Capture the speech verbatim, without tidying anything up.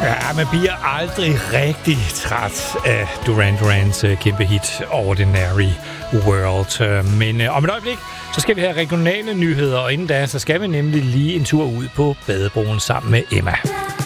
Ja, man bliver aldrig rigtig træt af Duran Durans uh, kæmpe hit Ordinary World. Men uh, om et øjeblik, så skal vi have regionale nyheder, og inden da, så skal vi nemlig lige en tur ud på badebroen sammen med Emma.